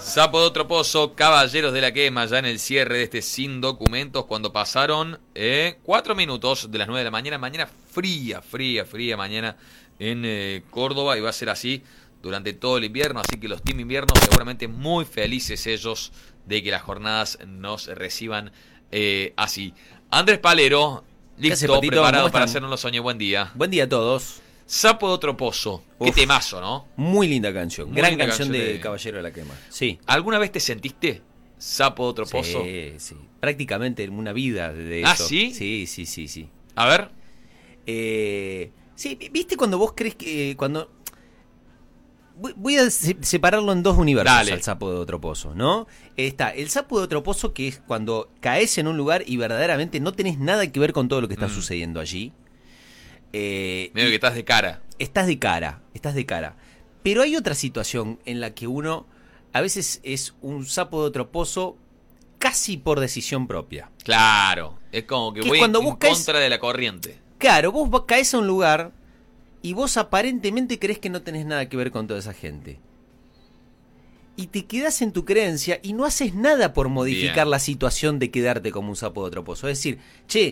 Sapo de otro pozo, Caballeros de la Quema, ya en el cierre de este Sin Documentos, cuando pasaron 4 minutos de las 9 de la mañana. Mañana fría mañana en Córdoba, y va a ser así durante todo el invierno. Así que los Team Invierno seguramente muy felices ellos de que las jornadas nos reciban así. Andrés Palero, listo, preparado para hacernos los sueños. Buen día. Buen día a todos. Sapo de otro pozo. Qué temazo, ¿no? Muy linda canción. Gran linda canción de de Caballero de la Quema. Sí. ¿Alguna vez te sentiste sapo de otro pozo? Sí. Prácticamente una vida de ¿Ah, eso. sí? Sí. A ver. Sí, ¿viste cuando vos crees que cuando... Voy a separarlo en dos universos. Dale. Al sapo de otro pozo, ¿no? Está el sapo de otro pozo, que es cuando caes en un lugar y verdaderamente no tenés nada que ver con todo lo que está sucediendo allí. Medio que estás de cara. Estás de cara. Pero hay otra situación en la que uno a veces es un sapo de otro pozo casi por decisión propia. Claro. Es como que voy cuando en vos caes... contra de la corriente. Claro, vos caes a un lugar y vos aparentemente crees que no tenés nada que ver con toda esa gente. Y te quedás en tu creencia y no haces nada por modificar la situación de quedarte como un sapo de otro pozo. Es decir,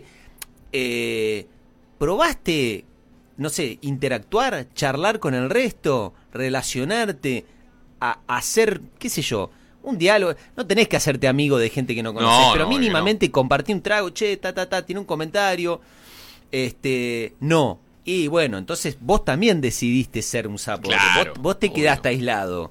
¿probaste, no sé, interactuar, charlar con el resto, relacionarte, a hacer, qué sé yo, un diálogo? No tenés que hacerte amigo de gente que no conoces, pero mínimamente compartí un trago, tiene un comentario, no. Y bueno, entonces vos también decidiste ser un sapo. Claro, vos te quedaste aislado.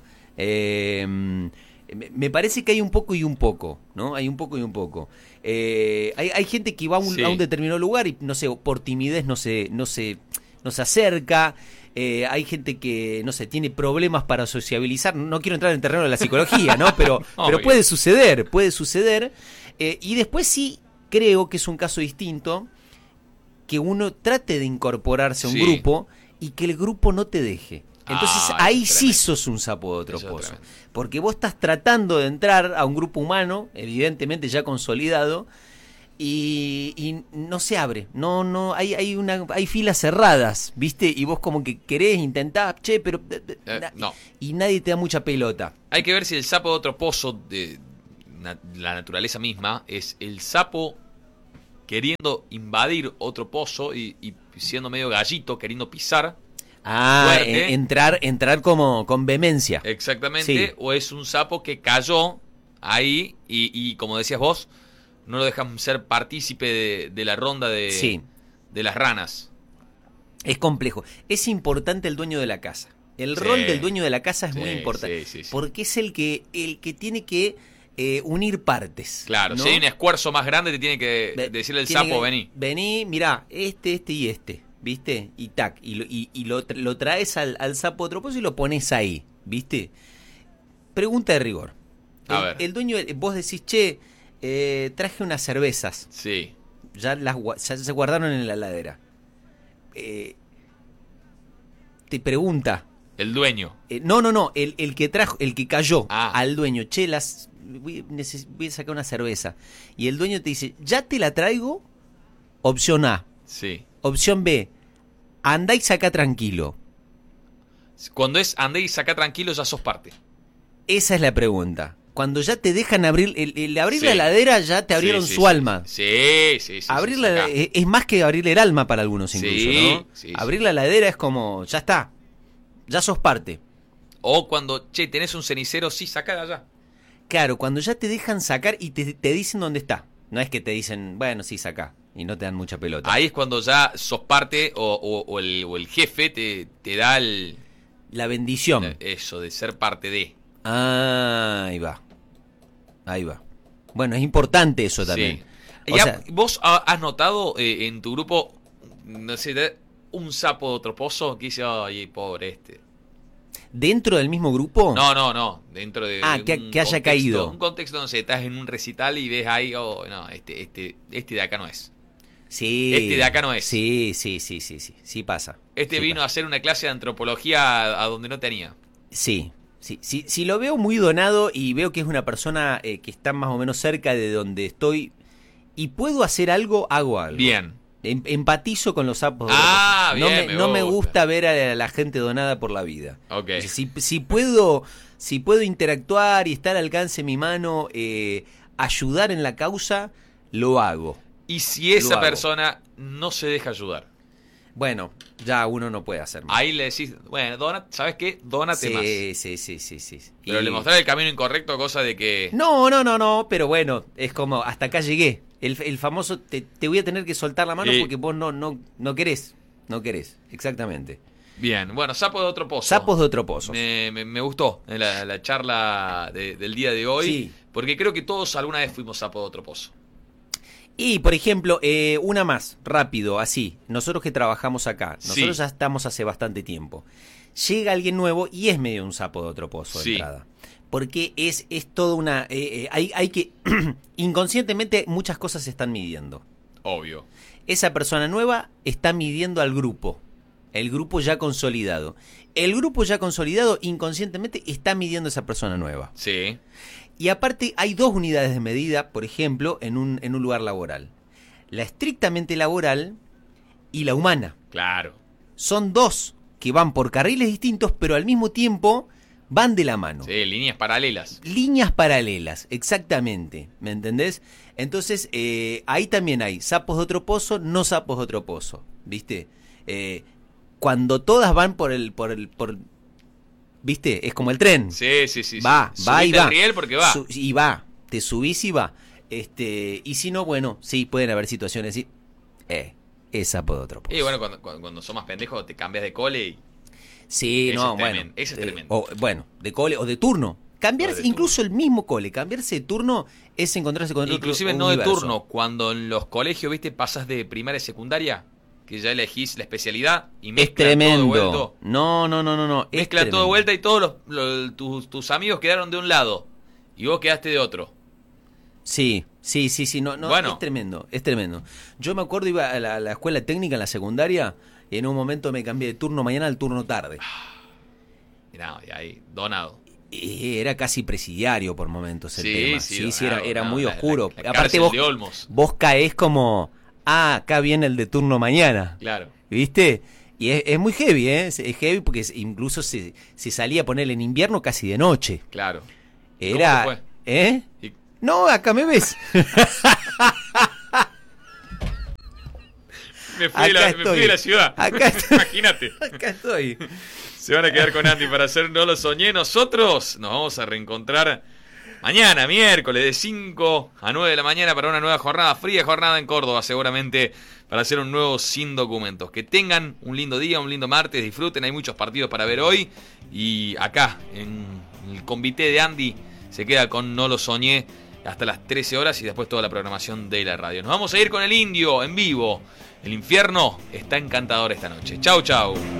Me parece que hay un poco y un poco, ¿no? Hay un poco y un poco. Hay gente que va a un determinado lugar y, no sé, por timidez no se acerca. Hay gente que, no sé, tiene problemas para sociabilizar. No quiero entrar en el terreno de la psicología, ¿no? Pero puede suceder. Y después sí creo que es un caso distinto que uno trate de incorporarse a un grupo y que el grupo no te deje. Entonces ahí sí sos un sapo de otro pozo. Porque vos estás tratando de entrar a un grupo humano, evidentemente ya consolidado, y no se abre. No hay filas cerradas, ¿viste? Y vos como que querés intentar, pero no. Y nadie te da mucha pelota. Hay que ver si el sapo de otro pozo, de la naturaleza misma, es el sapo queriendo invadir otro pozo y siendo medio gallito, queriendo pisar. Entrar como con vehemencia. Exactamente, sí. O es un sapo que cayó ahí y como decías vos, no lo dejan ser partícipe de la ronda de las ranas. Es complejo. Es importante el dueño de la casa. El rol del dueño de la casa es muy importante. Porque es el que tiene que unir partes. Claro, ¿no? Si hay un esfuerzo más grande, te tiene que decirle al sapo, vení. Vení, mirá, este y este. ¿Viste? Y tac, y lo traes al sapo de otro pozo y lo pones ahí, ¿viste? Pregunta de rigor. El dueño, vos decís, traje unas cervezas. Sí. Ya se guardaron en la heladera. Te pregunta. El dueño. No, el que trajo, el que cayó al dueño, voy a sacar una cerveza. Y el dueño te dice, ya te la traigo, opción A. Sí. Opción B, andá y saca tranquilo. Cuando es andá y saca tranquilo, ya sos parte. Esa es la pregunta. Cuando ya te dejan abrir, el abrir la heladera, ya te abrieron su alma. Sí. Abrirla es más que abrirle el alma para algunos incluso, ¿no? Abrir la heladera es como, ya está, ya sos parte. O cuando, tenés un cenicero, saca de allá. Claro, cuando ya te dejan sacar y te dicen dónde está. No es que te dicen, bueno, saca. Y no te dan mucha pelota. Ahí es cuando ya sos parte o el jefe te da la bendición. Eso, de ser parte de. Ahí va. Bueno, es importante eso también. Sí. ¿Vos has notado en tu grupo, no sé, un sapo de otro pozo que dice, ay, pobre este? ¿Dentro del mismo grupo? No. Dentro de que haya caído. Un contexto donde estás en un recital y ves ahí, este de acá no es. Sí. Este de acá no es. Sí, pasa. Vino a hacer una clase de antropología a donde no tenía. Sí. Si lo veo muy donado y veo que es una persona que está más o menos cerca de donde estoy y puedo hacer algo, hago algo. Bien. Empatizo con los sapos. Bien, no me gusta ver a la gente donada por la vida. Okay. Si puedo interactuar y estar al alcance de mi mano, ayudar en la causa, lo hago. ¿Y si esa persona no se deja ayudar? Bueno, ya uno no puede hacer más. Ahí le decís, bueno, ¿sabes qué? Dónate más. Sí. Pero le mostrás el camino incorrecto, cosa de que... No, pero bueno, es como, hasta acá llegué. El famoso, te voy a tener que soltar la mano porque vos no querés. No querés, exactamente. Bien, bueno, sapos de otro pozo. Sapos de otro pozo. Me gustó la charla del día de hoy, sí. Porque creo que todos alguna vez fuimos sapos de otro pozo. Y, por ejemplo, una más, rápido, así. Nosotros que trabajamos acá, nosotros ya estamos hace bastante tiempo. Llega alguien nuevo y es medio un sapo de otro pozo de entrada. Porque es toda una... hay que... inconscientemente muchas cosas se están midiendo. Obvio. Esa persona nueva está midiendo al grupo. El grupo ya consolidado. El grupo ya consolidado inconscientemente está midiendo a esa persona nueva. Sí. Y aparte hay dos unidades de medida, por ejemplo, en un lugar laboral. La estrictamente laboral y la humana. Claro. Son dos que van por carriles distintos, pero al mismo tiempo van de la mano. Sí, líneas paralelas. Líneas paralelas, exactamente. ¿Me entendés? Entonces, ahí también hay sapos de otro pozo, no sapos de otro pozo. ¿Viste? Cuando todas van por ¿viste? Es como el tren. Sí. Va y va. El riel porque va. Y va. Te subís y va. Y si no, bueno, sí, pueden haber situaciones así. Es sapo de otro pozo. Y bueno, cuando sos más pendejo te cambias de cole y... Sí, Ese no, es bueno. tremendo, ese es tremendo. Bueno, de cole o de turno. Cambiarse, incluso el mismo cole, cambiarse de turno es encontrarse con otro inclusive no universo. De turno, cuando en los colegios, ¿viste? Pasas de primaria a secundaria, que ya elegís la especialidad y mezclan todo de vuelta. No. Mezclan todo de vuelta y todos tus amigos quedaron de un lado y vos quedaste de otro. Sí, no, bueno. Es tremendo. Yo me acuerdo, iba a la escuela técnica en la secundaria y en un momento me cambié de turno mañana al turno tarde. Mirá, y ahí, donado. Y era casi presidiario por momentos el tema. Sí, era muy oscuro. La aparte vos caés como, acá viene el de turno mañana. Claro. ¿Viste? Y es muy heavy, ¿eh? Es heavy porque incluso se salía a poner en invierno casi de noche. Claro. Era... ¿Cómo fue? No, acá me ves. Me fui de la ciudad. Imagínate. Acá estoy. Se van a quedar con Andy para hacer No Lo Soñé. Nosotros nos vamos a reencontrar mañana, miércoles, de 5 a 9 de la mañana para una nueva jornada, fría jornada en Córdoba, seguramente para hacer un nuevo Sin Documentos. Que tengan un lindo día, un lindo martes, disfruten, hay muchos partidos para ver hoy. Y acá, en el convité de Andy, se queda con No Lo Soñé hasta las 13 horas y después toda la programación de la radio. Nos vamos a ir con el Indio en vivo. El infierno está encantador esta noche. Chau.